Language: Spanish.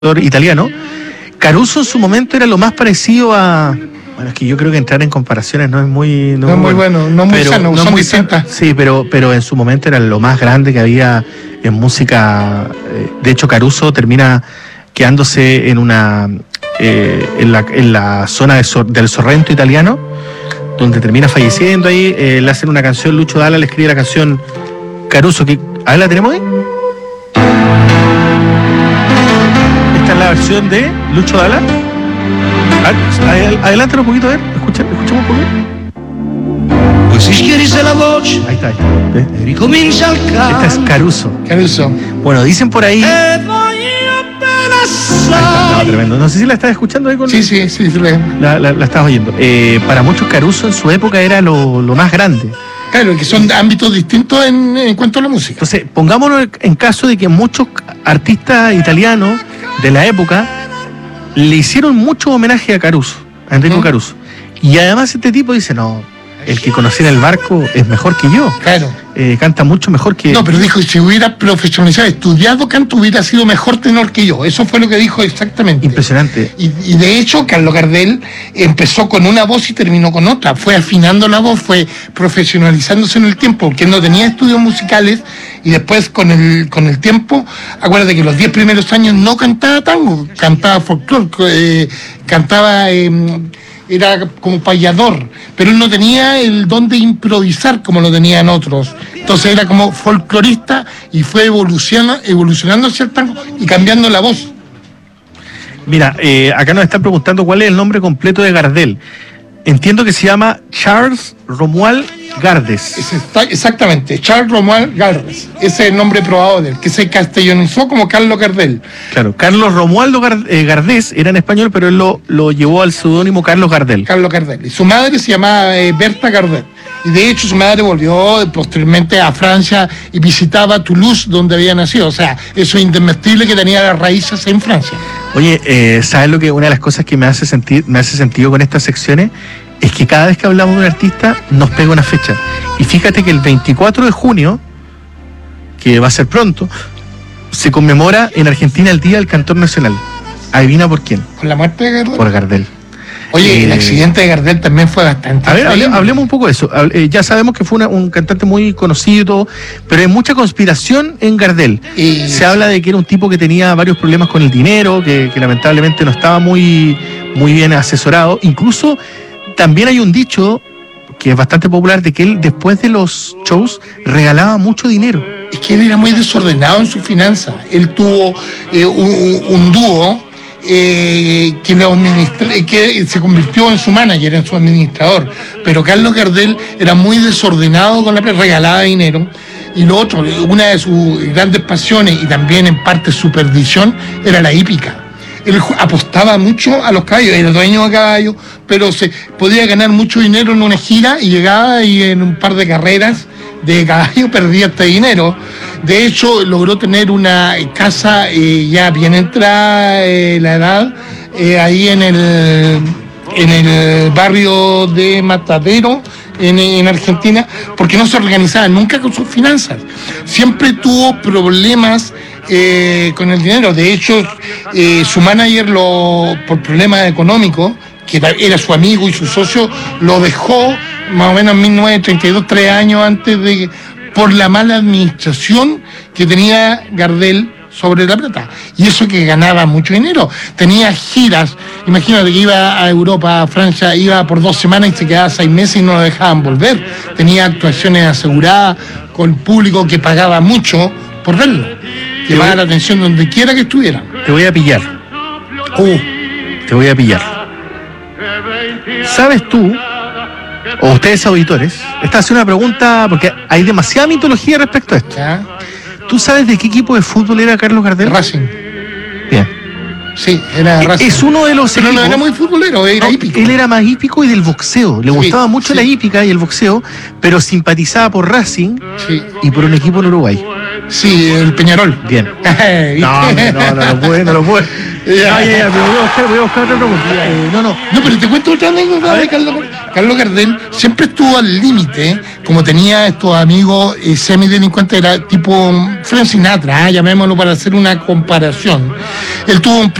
italiano. Caruso en su momento era lo más parecido a... Bueno, es que yo creo que entrar en comparaciones no es muy... No es muy bueno, no muy sano, son distintas. Sí, pero en su momento era lo más grande que había en música. De hecho, Caruso termina quedándose en una... en la zona del Sorrento italiano, donde termina falleciendo ahí. Le hacen una canción, Lucho Dalla le escribe la canción Caruso, que... ¿A ver, la tenemos ahí? Esta es la versión de Lucho Dalla. Adelántalo un poquito, a ver, escuchamos un poquito. Poi si schiarisce la voce Ahí está. e ricomincia il Esta es Caruso. Caruso. Bueno, dicen por ahí... E voglio appena No, tremendo. No sé si la estás escuchando ahí con... Sí. La estás oyendo. Para muchos Caruso en su época era lo más grande. Claro, que son ámbitos distintos en cuanto a la música. Entonces, pongámonos en caso de que muchos artistas italianos de la época le hicieron mucho homenaje a Caruso, a Enrico Caruso. Y además este tipo dice, no, el que conociera el barco es mejor que yo. Claro. Canta mucho mejor que... No, pero dijo, si hubiera profesionalizado, estudiado canto, hubiera sido mejor tenor que yo. Eso fue lo que dijo exactamente. Impresionante. Y de hecho, Carlos Gardel empezó con una voz y terminó con otra. Fue afinando la voz, fue profesionalizándose en el tiempo, porque no tenía estudios musicales. Y después, con el tiempo, acuérdate que los 10 primeros años no cantaba tango, cantaba folclore, cantaba... era como payador, pero él no tenía el don de improvisar como lo tenían otros. Entonces era como folclorista y fue evolucionando hacia el tango y cambiando la voz. Mira, acá nos están preguntando cuál es el nombre completo de Gardel. Entiendo que se llama Charles Romuald Gardes. Exactamente, Charles Romuald Gardes. Ese es el nombre probado de él, que se castellanizó como Carlos Gardel. Claro, Carlos Romualdo Gardés era en español, pero él lo llevó al seudónimo Carlos Gardel. Carlos Gardel. Y su madre se llamaba Berta Gardel. Y de hecho su madre volvió posteriormente a Francia y visitaba Toulouse, donde había nacido. O sea, eso es indesmentible que tenía las raíces en Francia. Oye, ¿sabes lo que una de las cosas que me hace sentido con estas secciones? Es que cada vez que hablamos de un artista nos pega una fecha. Y fíjate que el 24 de junio, que va a ser pronto, se conmemora en Argentina el Día del Cantor Nacional. ¿Adivina por quién? ¿Por la muerte de Gardel? Por Gardel. Oye, el accidente de Gardel también fue bastante... A ver, hablemos un poco de eso. Ya sabemos que fue un cantante muy conocido, pero hay mucha conspiración en Gardel. Se habla de que era un tipo que tenía varios problemas con el dinero, que lamentablemente no estaba muy bien asesorado. Incluso también hay un dicho que es bastante popular de que él después de los shows regalaba mucho dinero. Es que él era muy desordenado en sus finanzas. Él tuvo un dúo que se convirtió en su manager, en su administrador. Pero Carlos Gardel era muy desordenado con regalaba dinero. Y lo otro, una de sus grandes pasiones y también en parte su perdición, era la hípica. Él apostaba mucho a los caballos, era dueño de caballos, pero se podía ganar mucho dinero en una gira y llegaba y en un par de carreras de caballo perdía este dinero. De hecho, logró tener una casa ya bien entrada la edad, ahí en el barrio de Matadero, en Argentina, porque no se organizaba nunca con sus finanzas. Siempre tuvo problemas con el dinero. De hecho, su manager, por problemas económicos, que era su amigo y su socio, lo dejó más o menos en 1932, 3 años antes por la mala administración que tenía Gardel sobre la plata. Y eso que ganaba mucho dinero. Tenía giras, imagínate que iba a Europa, a Francia, iba por 2 semanas y se quedaba 6 meses y no lo dejaban volver. Tenía actuaciones aseguradas con público que pagaba mucho por verlo. Que pagaba la atención donde quiera que estuviera. Te voy a pillar. Te voy a pillar. ¿Sabes tú, o ustedes auditores, esta es una pregunta porque hay demasiada mitología respecto a esto? ¿Ya? ¿Tú sabes de qué equipo de fútbol era Carlos Gardel? Racing. Bien. Sí, era Racing. Es uno de los Pero equipos... no era muy futbolero, era hípico. Él era más hípico y del boxeo. Le gustaba mucho la hípica y el boxeo, pero simpatizaba por Racing y por un equipo en Uruguay. Sí, el Peñarol. Bien. No lo puede. pero voy a buscar otra pregunta. No, pero te cuento otra anécdota de Carlos Gardel. Siempre estuvo al límite, como tenía estos amigos semidelincuentes, era tipo Frank Sinatra, llamémoslo para hacer una comparación. Él tuvo un